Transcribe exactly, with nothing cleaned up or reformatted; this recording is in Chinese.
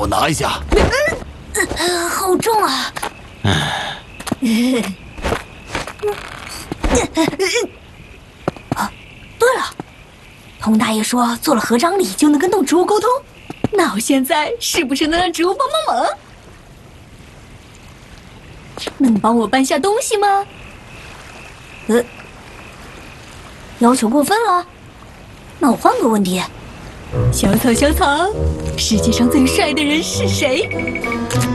我拿一下。 呃，好重啊！啊，对了，童大爷说做了合掌礼就能跟动植物沟通，那我现在是不是能让植物帮帮忙？能帮我搬下东西吗？呃，要求过分了。那我换个问题。小草，小草，世界上最帅的人是谁？